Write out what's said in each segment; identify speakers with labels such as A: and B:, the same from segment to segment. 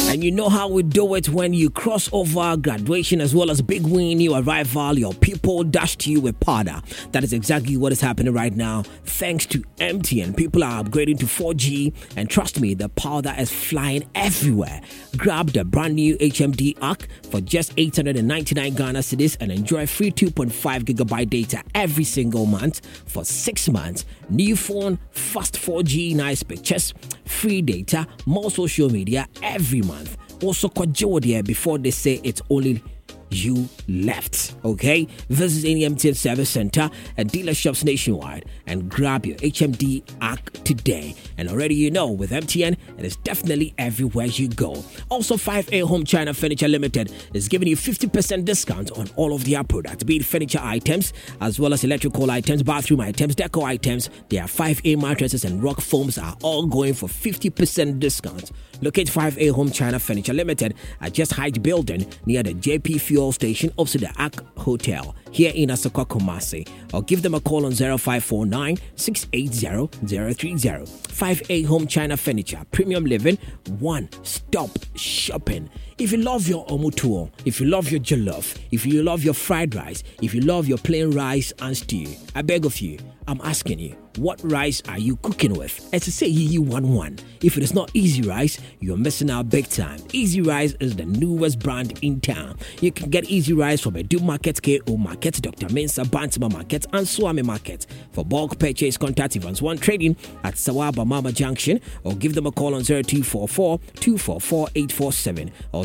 A: And you know how we do it when you cross over graduation as well as big win, new arrival, your people dash to you with powder. That is exactly what is happening right now. Thanks to MTN, people are upgrading to 4G, and trust me, the powder is flying everywhere. Grab the brand new HMD Arc for just 899 Ghana cedis and enjoy free 2.5 gigabyte data every single month for 6 months. New phone, fast 4G, nice pictures, free data, more social media every month. Also, Kwajo there before they say it's only you left. Okay, visit any MTN service center and dealerships nationwide and grab your HMD Arc today. And already you know, with MTN, it is definitely everywhere you go. Also, 5A Home China Furniture Limited is giving you 50% discount on all of their products, be it furniture items as well as electrical items, bathroom items, decor items. Their 5A mattresses and rock foams are all going for 50% discount. Locate 5A Home China Furniture Limited at Just Height Building near the JP Fuel Station opposite the Arc Hotel here in Asokwa, Kumasi, or give them a call on 0549 680 030. 5A Home China Furniture, premium living, one-stop shopping. If you love your omutuo, if you love your jollof, if you love your fried rice, if you love your plain rice and stew, I beg of you, I'm asking you, what rice are you cooking with? As I say, you want one. If it is not Easy Rice, you're missing out big time. Easy Rice is the newest brand in town. You can get Easy Rice from Edu Market, KO Market, Dr. Mensa, Bantima Market, and Swami Market. For bulk purchase, contact Evans One Trading at Sawaba Mama Junction, or give them a call on 0244 244 847 or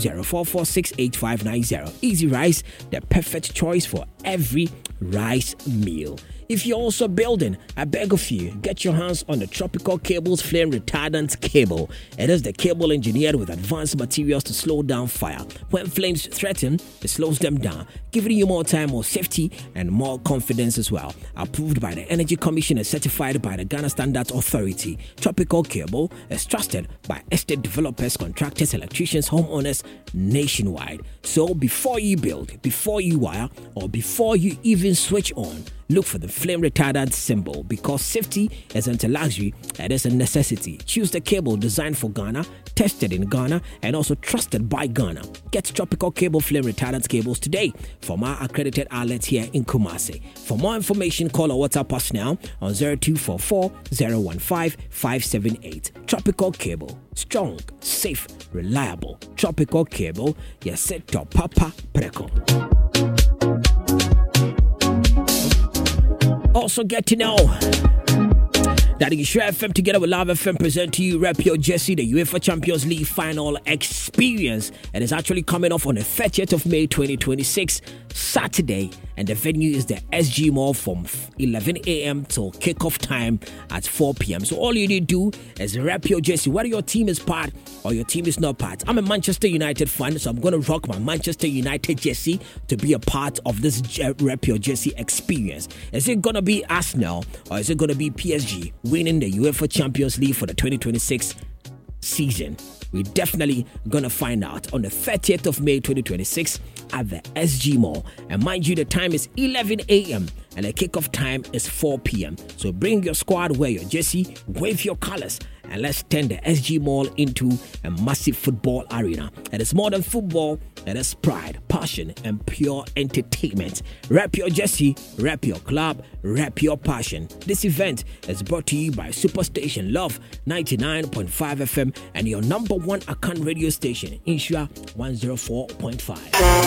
A: 0204468590. Easy Rice, the perfect choice for every rice meal. If you're also building, I beg of you, get your hands on the Tropical Cables Flame Retardant Cable. It is the cable engineered with advanced materials to slow down fire. When flames threaten, it slows them down, giving you more time, more safety, and more confidence as well. Approved by the Energy Commission and certified by the Ghana Standards Authority. Tropical Cable is trusted by estate developers, contractors, electricians, homeowners nationwide. So before you build, before you wire, or before you even switch on, look for the flame retardant symbol, because safety isn't a luxury, it is a necessity. Choose the cable designed for Ghana, tested in Ghana, and also trusted by Ghana. Get Tropical Cable Flame Retardant cables today from our accredited outlets here in Kumasi. For more information, call or WhatsApp us now on 0244 015 578. Tropical Cable, strong, safe, reliable. Tropical Cable, yes, set to Papa Preko. Also get to know that Insure FM together with Love FM present to you Rep Your Jersey, the UEFA Champions League final experience. And it's actually coming off on the 30th of May 2026, Saturday. And the venue is the SG Mall from 11 a.m. till kickoff time at 4 p.m. So all you need to do is rep your jersey, whether your team is part or your team is not part. I'm a Manchester United fan, so I'm going to rock my Manchester United jersey to be a part of this Rep Your Jersey experience. Is it going to be Arsenal or is it going to be PSG winning the UEFA Champions League for the 2026 season? We're definitely going to find out on the 30th of May 2026 at the SG Mall. And mind you, the time is 11 a.m. and the kickoff time is 4 p.m. So bring your squad, wear your jersey, wave your colors, and let's turn the SG Mall into a massive football arena. And it's more than football, it is pride, passion, and pure entertainment. Rep your jersey, rep your club, rep your passion. This event is brought to you by Superstation Love 99.5 FM and your number one account radio station, Insure 104.5.